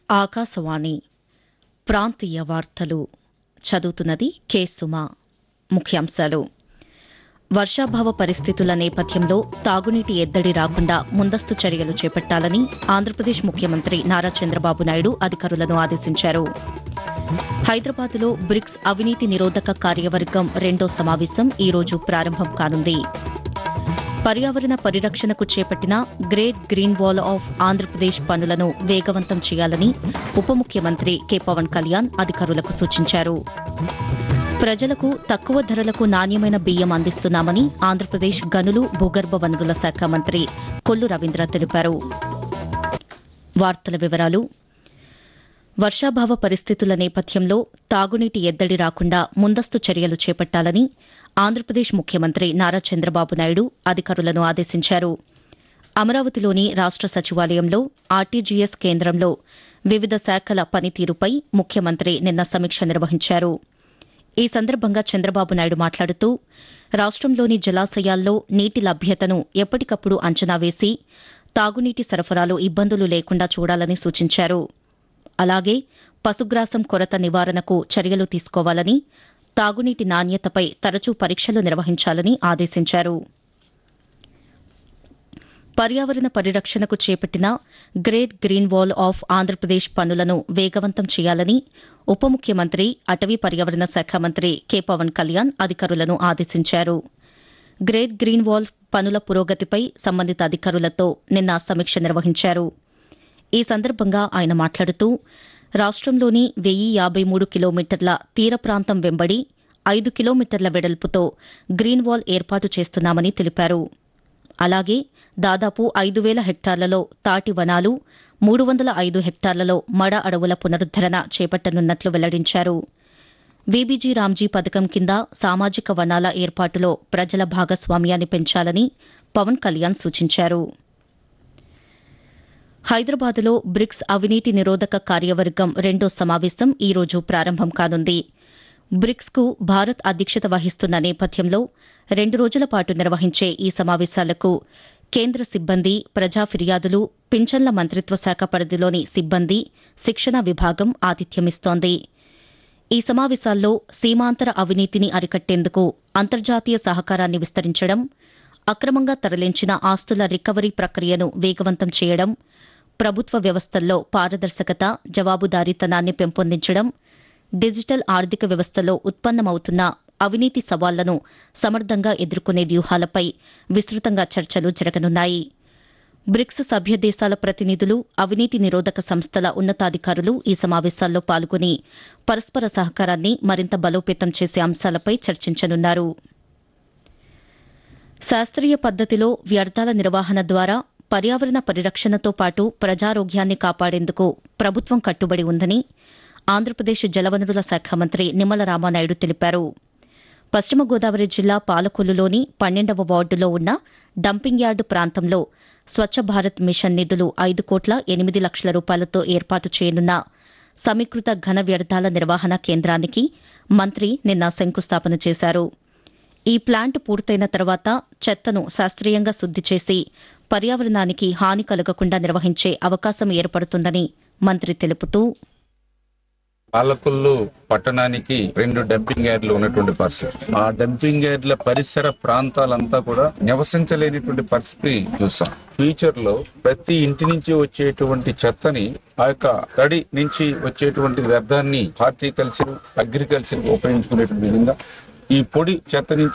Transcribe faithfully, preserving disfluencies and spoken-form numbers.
ఆకాశవాణి ప్రాంతీయ వార్తలు చదువుతున్నది కె సుమ. ముఖ్యాంశాలు: వర్షాభావ పరిస్థితుల నేపథ్యంలో తాగునీటి ఎద్దడి రాకుండా ముందస్తు చర్యలు చేపట్టాలని ఆంధ్రప్రదేశ్ ముఖ్యమంత్రి నారా చంద్రబాబు నాయుడు అధికారులను ఆదేశించారు. హైదరాబాద్లో బ్రిక్స్ అవినీతి నిరోధక కార్యవర్గం రెండో సమావేశం ఈ రోజు ప్రారంభం కానుంది. పర్యావరణ పరిరక్షణకు చేపట్టిన great green wall of Andhra Pradesh పనులను వేగవంతం చేయాలని ఉప ముఖ్యమంత్రి కె పవన్ కళ్యాణ్ అధికారులకు సూచించారు. ప్రజలకు తక్కువ ధరలకు నాణ్యమైన బియ్యం అందిస్తున్నామని ఆంధ్రప్రదేశ్ గనులు భూగర్భ వనరుల శాఖ మంత్రి కొల్లు రవీంద్ర తెలిపారు. వార్తల వివరాలు: వర్షాభావ పరిస్థితుల నేపథ్యంలో తాగునీటి ఎద్దడి రాకుండా ముందస్తు చర్యలు చేపట్టాలని ఆంధ్రప్రదేశ్ ముఖ్యమంత్రి నారా చంద్రబాబు నాయుడు అధికారులను ఆదేశించారు. అమరావతిలోని రాష్ట సచివాలయంలో ఆర్టీజీఎస్ కేంద్రంలో వివిధ శాఖల పనితీరుపై ముఖ్యమంత్రి నిన్న సమీక్ష నిర్వహించారు. ఈ సందర్భంగా చంద్రబాబు నాయుడు మాట్లాడుతూ రాష్టంలోని జలాశయాల్లో నీటి లభ్యతను ఎప్పటికప్పుడు అంచనా వేసి తాగునీటి సరఫరాలో ఇబ్బందులు లేకుండా చూడాలని సూచించారు. అలాగే పశుగ్రాసం కొరత నివారణకు చర్యలు తీసుకోవాలని, తాగునీటి నాణ్యతపై తరచూ పరీక్షలు నిర్వహించాలని ఆదేశించారు. పర్యావరణ పరిరక్షణకు చేపట్టిన great green wall of Andhra Pradesh పనులను వేగవంతం చేయాలని ఉప ముఖ్యమంత్రి అటవీ పర్యావరణ శాఖ మంత్రి కె పవన్ కళ్యాణ్ అధికారులను ఆదేశించారు. గ్రేట్ గ్రీన్ వాల్ పనుల పురోగతిపై సంబంధిత అధికారులతో నిన్న సమీక్ష నిర్వహించారు. ఈ సందర్భంగా ఆయన మాట్లాడుతూ రాష్టంలోని వెయ్యి యాబై మూడు కిలోమీటర్ల తీర ప్రాంతం వెంబడి ఐదు కిలోమీటర్ల వెడల్పుతో గ్రీన్ వాల్ ఏర్పాటు చేస్తున్నామని తెలిపారు. అలాగే దాదాపు ఐదు వేల హెక్టార్లలో తాటి వనాలు, మూడు వందల ఐదు హెక్టార్లలో మడ అడవుల పునరుద్దరణ చేపట్టనున్నట్లు వెల్లడించారు. వీబీజీ రామ్జీ పథకం కింద సామాజిక వనాల ఏర్పాటులో ప్రజల భాగస్వామ్యాన్ని పెంచాలని పవన్ కళ్యాణ్ సూచించారు. హైదరాబాద్లో బ్రిక్స్ అవినీతి నిరోధక కార్యవర్గం రెండో సమావేశం ఈ రోజు ప్రారంభం కానుంది. బ్రిక్స్కు భారత్ అధ్యక్షత వహిస్తున్న నేపథ్యంలో రెండు రోజుల పాటు నిర్వహించే ఈ సమావేశాలకు కేంద్ర సిబ్బంది, ప్రజా ఫిర్యాదులు, పింఛన్ల మంత్రిత్వ శాఖ పరిధిలోని సిబ్బంది, శిక్షణ విభాగం ఆతిథ్యమిస్తోంది. ఈ సమావేశాల్లో సీమాంతర అవినీతిని అరికట్టేందుకు అంతర్జాతీయ సహకారాన్ని విస్తరించడం, అక్రమంగా తరలించిన ఆస్తుల రికవరీ ప్రక్రియను వేగవంతం చేయడం, ప్రభుత్వ వ్యవస్థల్లో పారదర్శకత, జవాబుదారీతనాన్ని పెంపొందించడం, డిజిటల్ ఆర్థిక వ్యవస్థలో ఉత్పన్నమవుతున్న అవినీతి సవాళ్లను సమర్థంగా ఎదుర్కొనే వ్యూహాలపై విస్తృతంగా చర్చలు జరగనున్నాయి. బ్రిక్స్ సభ్య దేశాల ప్రతినిధులు, అవినీతి నిరోధక సంస్థల ఉన్నతాధికారులు ఈ సమావేశాల్లో పాల్గొని పరస్పర సహకారాన్ని మరింత బలోపేతం చేసే అంశాలపై చర్చించనున్నారు. శాస్త్రీయ పద్దతిలో వ్యర్థాల నిర్వహణ ద్వారా పర్యావరణ పరిరక్షణతో పాటు ప్రజారోగ్యాన్ని కాపాడేందుకు ప్రభుత్వం కట్టుబడి ఉందని ఆంధ్రప్రదేశ్ జలవనరుల శాఖ మంత్రి నిమ్మల రామానాయుడు తెలిపారు. పశ్చిమ గోదావరి జిల్లా పాలకొల్లులోని పన్నెండవ వార్డులో ఉన్న డంపింగ్ యార్డు ప్రాంతంలో స్వచ్ఛ భారత్ మిషన్ నిధులు ఐదు కోట్ల ఎనిమిది లక్షల రూపాయలతో ఏర్పాటు చేయనున్న సమీకృత ఘన వ్యర్థాల నిర్వహణ కేంద్రానికి మంత్రి నిన్న శంకుస్థాపన చేశారు. ఈ ప్లాంట్ పూర్తయిన తర్వాత చెత్తను శాస్త్రీయంగా శుద్ది చేసి పర్యావరణానికి హాని కలగకుండా నిర్వహించే అవకాశం ఏర్పడుతుందని మంత్రి తెలుపుతూ, పాలకొల్లు పట్టణానికి రెండు డంపింగ్ యార్డులు ఉన్నటువంటి పరిస్థితి, ఆ డంపింగ్ యార్డుల పరిసర ప్రాంతాలంతా కూడా నివసించలేనిటువంటి పరిస్థితి చూసాం. ఫ్యూచర్ లో ప్రతి ఇంటి నుంచి వచ్చేటువంటి చెత్తని, ఆ యొక్క తడి నుంచి వచ్చేటువంటి వ్యర్థాన్ని హార్టికల్చర్, అగ్రికల్చర్ ఉపయోగించుకునేటువంటి విధంగా ఈ పొడి చెత్త నుంచి